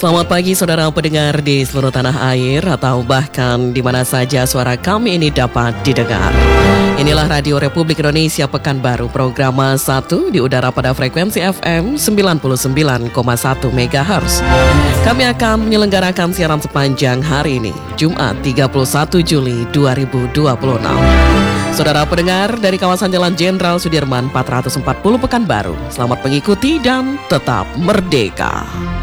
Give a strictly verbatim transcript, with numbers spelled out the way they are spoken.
Selamat pagi saudara pendengar di seluruh tanah air atau bahkan di mana saja suara kami ini dapat didengar. Inilah Radio Republik Indonesia Pekanbaru, program satu di udara pada frekuensi F M sembilan puluh sembilan koma satu megahertz. Kami akan menyelenggarakan siaran sepanjang hari ini, Jumat tiga puluh satu Juli dua ribu dua puluh enam. Saudara pendengar dari kawasan Jalan Jenderal Sudirman empat ratus empat puluh Pekanbaru, selamat mengikuti dan tetap merdeka.